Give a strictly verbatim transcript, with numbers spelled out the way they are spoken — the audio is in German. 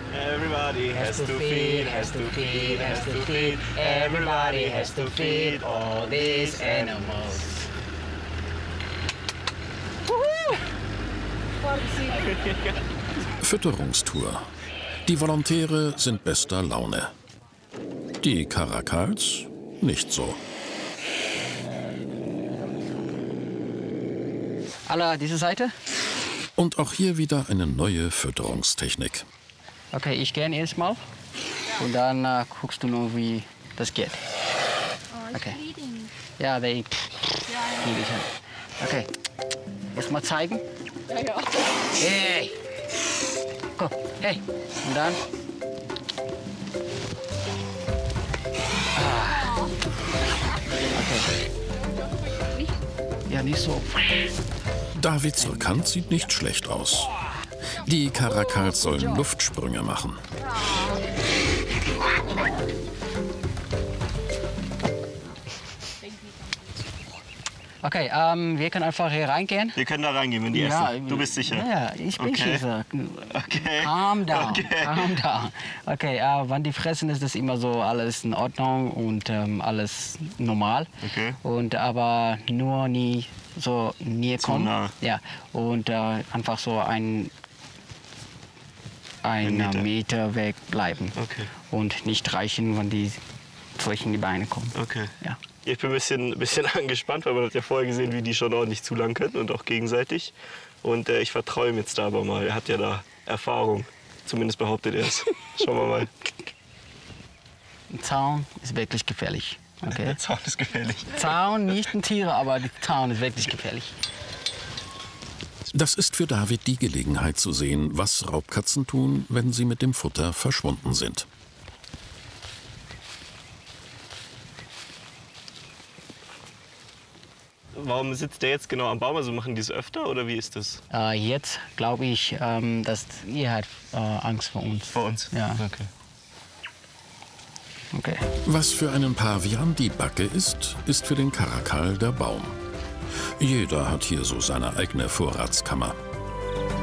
Everybody has to feed, has to feed, has to feed. Everybody has to feed all these animals. Fütterungstour. Die Volontäre sind bester Laune. Die Karakals nicht so. Alle diese Seite? Und auch hier wieder eine neue Fütterungstechnik. Okay, ich gehe erstmal und dann äh, guckst du nur, wie das geht. Okay. Ja, they. Okay. Erstmal zeigen. Ja, ja. Hey! Komm, hey! Und dann. Ah. Okay. Ja, nicht so. David Surkant sieht nicht schlecht aus. Die Karakals sollen Luftsprünge machen. Okay, ähm, wir können einfach hier reingehen. Wir können da reingehen, wenn die Ja, essen. Du bist sicher? Ja, ich bin Okay. sicher. Okay. Calm down, Okay. calm down. Okay, äh, wenn die fressen, ist das immer so alles in Ordnung und ähm, alles normal. Okay. Und aber nur nie so näher Zu kommen. nah. Ja. Und äh, einfach so ein ein Ein Meter. Meter weg bleiben. Okay. Und nicht reichen, wenn die zwischen die Beine kommen. Okay. Ja. Ich bin ein bisschen, bisschen angespannt, weil man hat ja vorher gesehen, wie die schon ordentlich zulangen können und auch gegenseitig. Und äh, ich vertraue ihm jetzt da aber mal. Er hat ja da Erfahrung. Zumindest behauptet er es. Schauen wir mal. Ein Zaun ist wirklich gefährlich. Okay. Der Zaun ist gefährlich. Zaun, nicht ein Tier, aber der Zaun ist wirklich gefährlich. Das ist für David die Gelegenheit zu sehen, was Raubkatzen tun, wenn sie mit dem Futter verschwunden sind. Warum sitzt der jetzt genau am Baum? Also machen die es öfter oder wie ist das? Äh, jetzt glaube ich, ähm, dass ihr hat äh, Angst vor uns. Vor uns? Ja. Okay. Okay. Was für einen Pavian die Backe ist, ist für den Karakal der Baum. Jeder hat hier so seine eigene Vorratskammer.